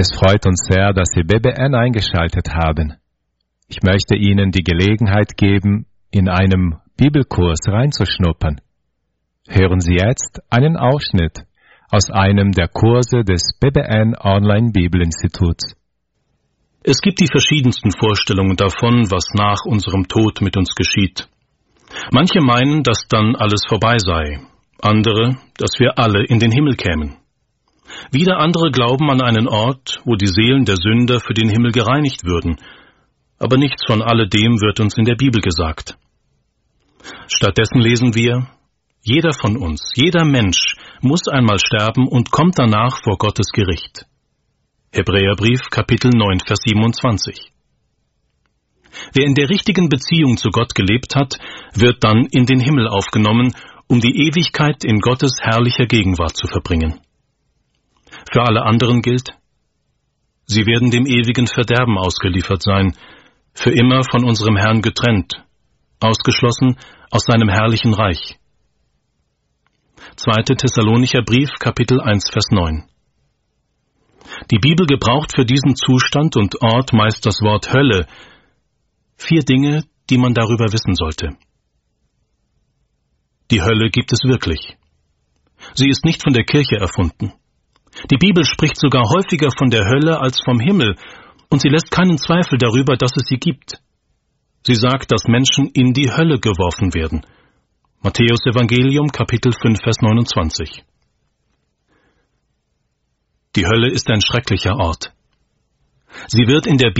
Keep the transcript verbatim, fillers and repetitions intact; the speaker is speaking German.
Es freut uns sehr, dass Sie B B N eingeschaltet haben. Ich möchte Ihnen die Gelegenheit geben, in einem Bibelkurs reinzuschnuppern. Hören Sie jetzt einen Ausschnitt aus einem der Kurse des B B N Online Bibelinstituts. Es gibt die verschiedensten Vorstellungen davon, was nach unserem Tod mit uns geschieht. Manche meinen, dass dann alles vorbei sei, andere, dass wir alle in den Himmel kämen. Wieder andere glauben an einen Ort, wo die Seelen der Sünder für den Himmel gereinigt würden, aber nichts von alledem wird uns in der Bibel gesagt. Stattdessen lesen wir, jeder von uns, jeder Mensch muss einmal sterben und kommt danach vor Gottes Gericht. Hebräerbrief, Kapitel neun, Vers siebenundzwanzig. Wer in der richtigen Beziehung zu Gott gelebt hat, wird dann in den Himmel aufgenommen, um die Ewigkeit in Gottes herrlicher Gegenwart zu verbringen. Für alle anderen gilt, sie werden dem ewigen Verderben ausgeliefert sein, für immer von unserem Herrn getrennt, ausgeschlossen aus seinem herrlichen Reich. zweiter Thessalonicher Brief, Kapitel eins, Vers neun. Die Bibel gebraucht für diesen Zustand und Ort meist das Wort Hölle. Vier Dinge, die man darüber wissen sollte. Die Hölle gibt es wirklich. Sie ist nicht von der Kirche erfunden. Die Bibel spricht sogar häufiger von der Hölle als vom Himmel, und sie lässt keinen Zweifel darüber, dass es sie gibt. Sie sagt, dass Menschen in die Hölle geworfen werden. Matthäus Evangelium, Kapitel fünf, Vers neunundzwanzig. Die Hölle ist ein schrecklicher Ort. Sie wird in der